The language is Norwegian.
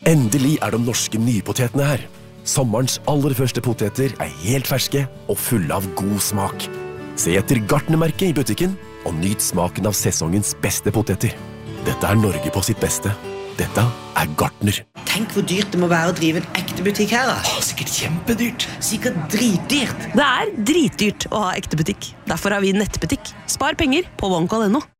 Endelig de norske nypotetene her. Sommerens aller første poteter helt ferske og fulle av god smak. Se etter Gartnermerket i butikken og nyt smaken av sesongens beste poteter. Dette Norge på sitt beste. Dette Gartner. Tenk hvor dyrt det må være å drive en ekte butikk her da. Sikkert kjempedyrt. Sikkert dritdyrt. Det dritdyrt å ha ekte butikk. Derfor har vi nettbutikk. Spar penger på OneCall.no.